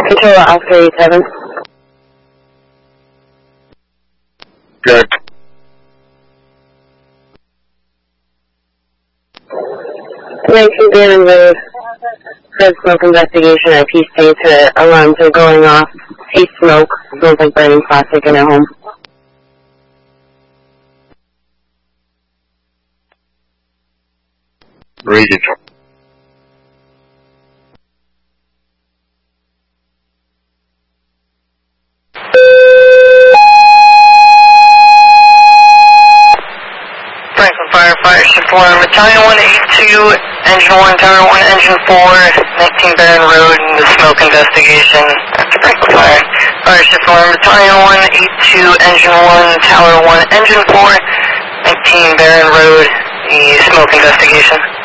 Control Oscar 87. Good. 19 Bannon Road. Heard smoke investigation at Peace States. Alarms are going off. See smoke. Smells like burning plastic in a home. Reading. Franklin Firefighter, Shift 1, Battalion 182, Engine 1, Tower 1, Engine 4, 19 Barron Road, and the smoke investigation. After Franklin Fire. Fire Shift 1, Battalion 182, Engine 1, Tower 1, Engine 4, 19 Barron Road, the smoke investigation.